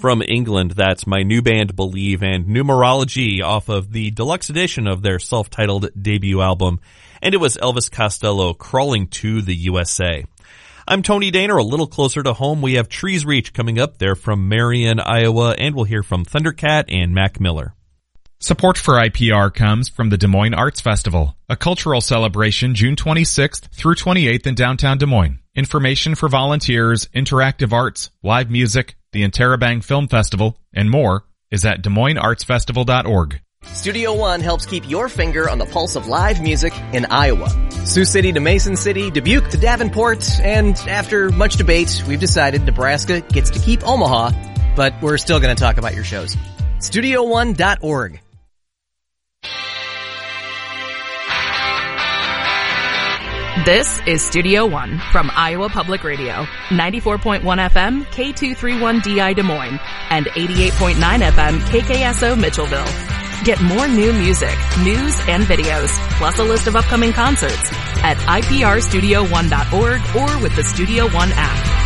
From England, that's my new band Believe and Numerology off of the deluxe edition of their self-titled debut album. And it was Elvis Costello, Crawling to the USA. I'm Tony Daner. A little closer to home, we have Trees Reach coming up. They're from Marion, Iowa, and we'll hear from Thundercat and Mac Miller. Support for IPR comes from the Des Moines Arts Festival, a cultural celebration June 26th through 28th in downtown Des Moines. Information for volunteers, interactive arts, live music, the Interrobang Film Festival, and more is at DesMoinesArtsFestival.org. Studio One helps keep your finger on the pulse of live music in Iowa. Sioux City to Mason City, Dubuque to Davenport, and after much debate, we've decided Nebraska gets to keep Omaha, but we're still going to talk about your shows. StudioOne.org. This is Studio One from Iowa Public Radio, 94.1 FM, K231DI Des Moines, and 88.9 FM, KKSO Mitchellville. Get more new music, news, and videos, plus a list of upcoming concerts at iprstudio1.org or with the Studio One app.